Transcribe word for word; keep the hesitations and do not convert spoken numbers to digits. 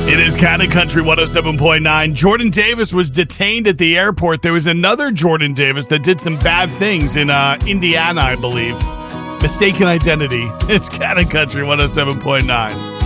It is Cannon Country one oh seven point nine. Jordan Davis was detained at the airport. There was another Jordan Davis that did some bad things in uh, Indiana, I believe. Mistaken identity. It's Cannon Country one oh seven point nine.